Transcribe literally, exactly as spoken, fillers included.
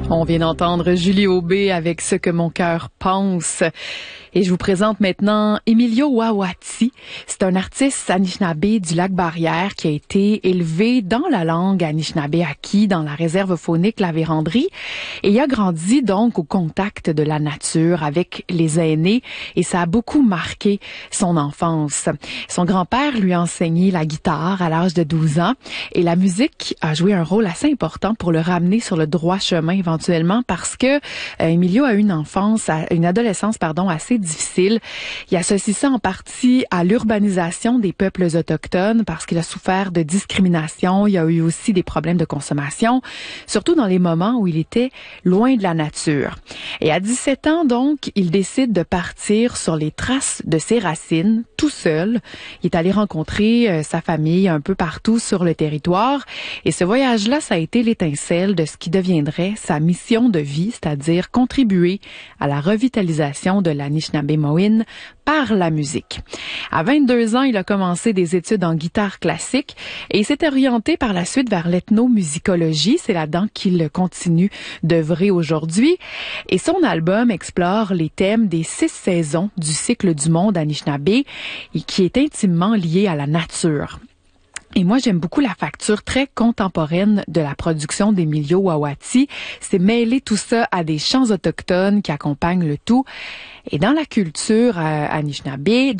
On vient d'entendre Julie Aubé avec Ce que mon cœur pense. Et je vous présente maintenant Emilio Wawati. C'est un artiste Anishinaabe du Lac-Barrière qui a été élevé dans la langue Anishinaabe Aki dans la réserve faunique La Vérandrie. Et il a grandi donc au contact de la nature avec les aînés et ça a beaucoup marqué son enfance. Son grand-père lui a enseigné la guitare à l'âge de douze ans et la musique a joué un rôle assez important pour le ramener sur le droit chemin éventuellement parce que euh, Emilio a eu une enfance, une adolescence pardon assez difficile. Il associe ça en partie à l'urbanisation des peuples autochtones parce qu'il a souffert de discrimination. Il y a eu aussi des problèmes de consommation, surtout dans les moments où il était loin de la nature. Et à dix-sept ans, donc, il décide de partir sur les traces de ses racines, tout seul. Il est allé rencontrer euh, sa famille un peu partout sur le territoire. Et ce voyage-là, ça a été l'étincelle de ce qui deviendrait sa mission de vie, c'est-à-dire contribuer à la revitalisation de l'Anishinaabe-Mo'in par la musique. À vingt-deux ans, il a commencé des études en guitare classique et il s'est orienté par la suite vers l'ethnomusicologie. C'est là-dedans qu'il continue d'œuvrer aujourd'hui. Et son album explore les thèmes des six saisons du cycle du monde Anishinaabe et qui est intimement lié à la nature. Et moi, j'aime beaucoup la facture très contemporaine de la production d'Emilio Wawati. C'est mêler tout ça à des chants autochtones qui accompagnent le tout. Et dans la culture euh, Anishinaabe,